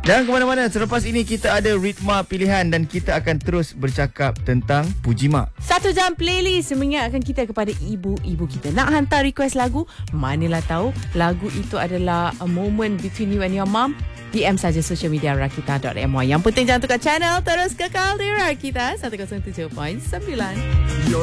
Jangan ke mana-mana, selepas ini kita ada ritma pilihan dan kita akan terus bercakap tentang Puji Mak. 1 jam playlist mengingatkan kita kepada ibu-ibu kita. Nak hantar request lagu, manalah tahu lagu itu adalah a moment between you and your mom. DM saja social media Rakita.my. Yang penting jangan tukar channel, terus kekal di Rakita 107.9.